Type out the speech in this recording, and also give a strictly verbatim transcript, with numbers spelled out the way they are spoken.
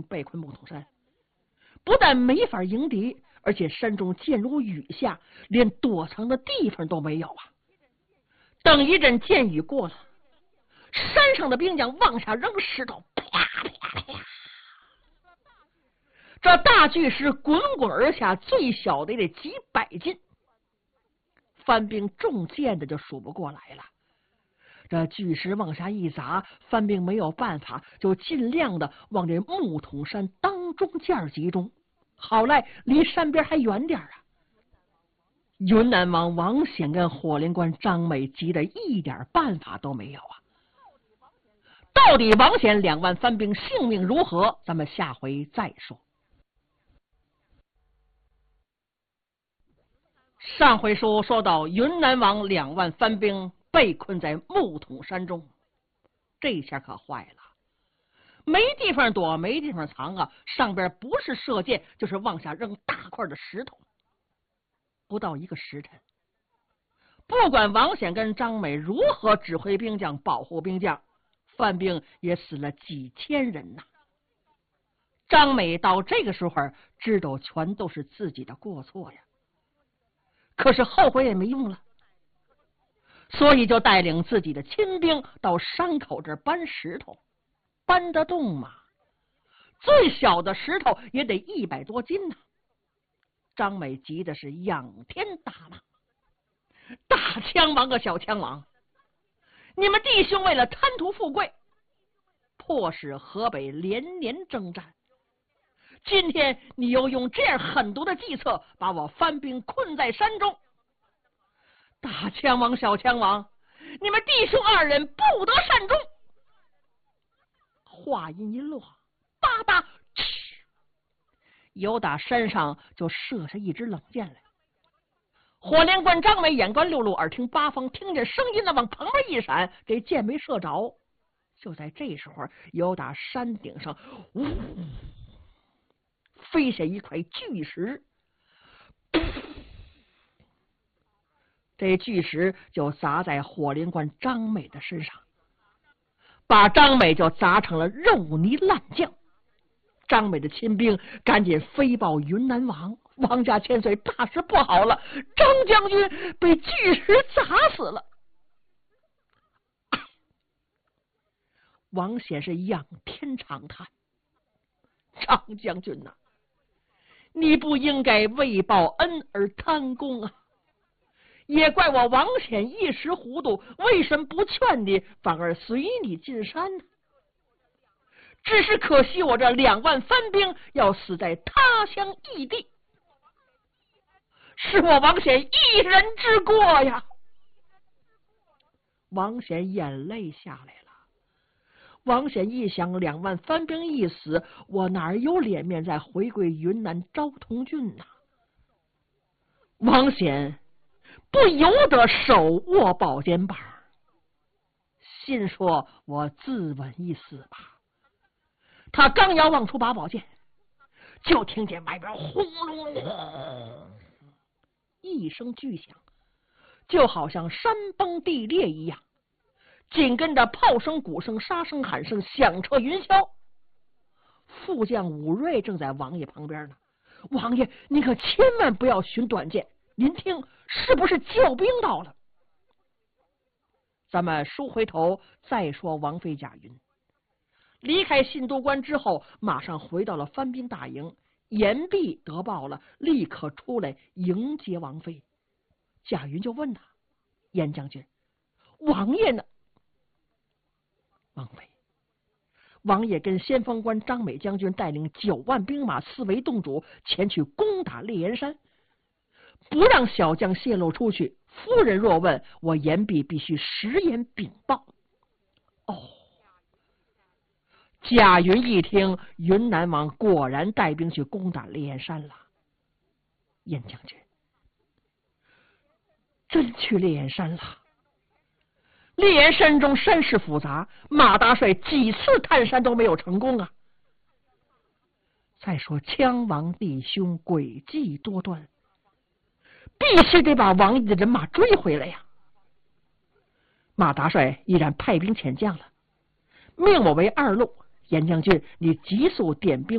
被困木桶山，不但没法迎敌，而且山中箭如雨下，连躲藏的地方都没有啊！等一阵箭雨过了，山上的兵将往下扔石头，啪啪啪，这大巨石滚滚而下，最小的也得几百斤，番兵中箭的就数不过来了。这巨石往下一砸，番兵没有办法，就尽量的往这木桶山当中间集中，好赖离山边还远点啊！云南王王显跟火灵官张美急得一点办法都没有啊！到底王显两万番兵性命如何？咱们下回再说。上回书说到云南王两万番兵被困在木桶山中，这下可坏了，没地方躲，没地方藏啊！上边不是射箭，就是往下扔大块的石头。不到一个时辰，不管王显跟张美如何指挥兵将保护兵将，番兵也死了几千人呐。张美到这个时候知道全都是自己的过错呀，可是后悔也没用了，所以就带领自己的亲兵到山口这儿搬石头。搬得动吗？最小的石头也得一百多斤呢。张美急的是仰天大骂：大枪王和小枪王，你们弟兄为了贪图富贵，迫使河北连年征战，今天你又用这样狠毒的计策把我番兵困在山中。大枪王小枪王，你们弟兄二人不得善终。话音一落，吧嗒，由打山上就射下一支冷箭来。火灵官张美眼观六路，耳听八方，听见声音呢，往旁边一闪，这箭没射着。就在这时候，由打山顶上呜飞下一块巨石，这巨石就砸在火灵官张美的身上，把张美就砸成了肉泥烂酱。张美的亲兵赶紧飞报云南王，王家千岁，大事不好了，张将军被巨石砸死了。王显是仰天长叹：张将军呐、啊，你不应该为报恩而贪功啊！也怪我王显一时糊涂，为什么不劝你，反而随你进山呢？只是可惜我这两万番兵要死在他乡异地，是我王显一人之过呀！王显眼泪下来了。王显一想，两万番兵一死，我哪有脸面再回归云南昭通郡呢？王显不由得手握宝剑把，心说我自刎一死吧。他刚要往出拔宝剑，就听见外边轰隆隆一声巨响，就好像山崩地裂一样，紧跟着炮声、鼓声、杀声、喊声响彻云霄。副将武瑞正在王爷旁边呢。王爷，您可千万不要寻短见，您听，是不是救兵到了？咱们书回头再说王妃贾云。离开信都关之后，马上回到了番兵大营。严弼得报了，立刻出来迎接王妃。贾云就问他：严将军，王爷呢？王妃，王爷跟先锋官张美将军带领九万兵马四围洞主前去攻打烈焰山，不让小将泄露出去。夫人若问，我严弼必须实言禀报。哦，贾云一听，云南王果然带兵去攻打烈焰山了。严将军，真去烈焰山了？烈焰山中山势复杂，马大帅几次探山都没有成功啊。再说羌王弟兄诡计多端，必须得把王爷的人马追回来呀。马大帅依然派兵遣将了，命我为二路。严将军，你急速点兵